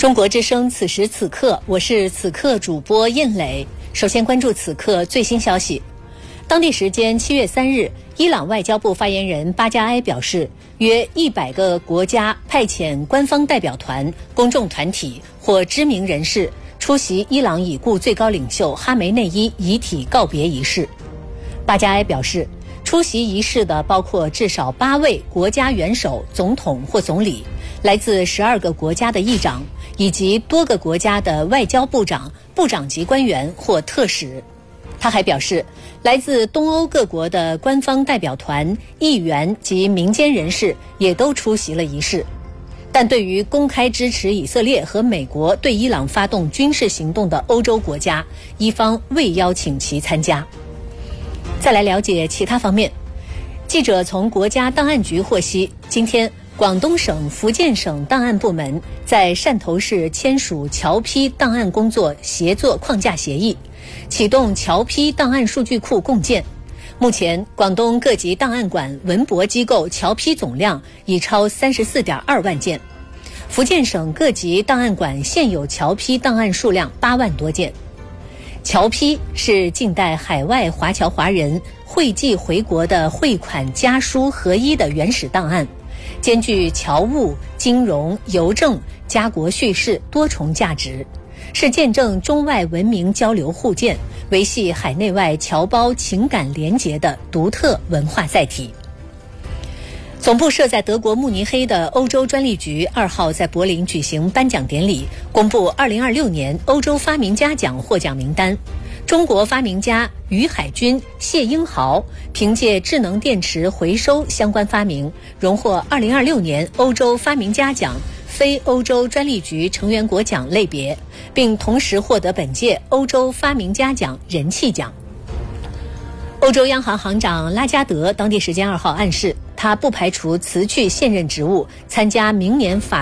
中国之声此时此刻，我是此刻主播印磊。首先关注此刻最新消息。当地时间7月3日，伊朗外交部发言人巴加埃表示，约100个国家派遣官方代表团、公众团体或知名人士出席伊朗已故最高领袖哈梅内伊遗体告别仪式。巴加埃表示，出席仪式的包括至少8位国家元首、总统或总理，来自12个国家的议长，以及多个国家的外交部长、部长级官员或特使。他还表示，来自东欧各国的官方代表团、议员及民间人士也都出席了仪式。但对于公开支持以色列和美国对伊朗发动军事行动的欧洲国家，伊方未邀请其参加。再来了解其他方面。记者从国家档案局获悉，今天广东省、福建省档案部门在汕头市签署侨批档案工作协作框架协议，启动侨批档案数据库共建。目前，广东各级档案馆、文博机构侨批总量已超34.2万件，福建省各级档案馆现有侨批档案数量8万多件。侨批是近代海外华侨华人汇寄回国的汇款家书合一的原始档案，兼具侨务、金融、邮政、家国叙事多重价值，是见证中外文明交流互鉴、维系海内外侨胞情感联结的独特文化载体。总部设在德国慕尼黑的欧洲专利局2号在柏林举行颁奖典礼，公布2026年欧洲发明家奖获奖名单。中国发明家于海军、谢英豪凭借智能电池回收相关发明，荣获2026年欧洲发明家奖非欧洲专利局成员国奖类别，并同时获得本届欧洲发明家奖人气奖。欧洲央行行长拉加德当地时间2号暗示，他不排除辞去现任职务，参加明年法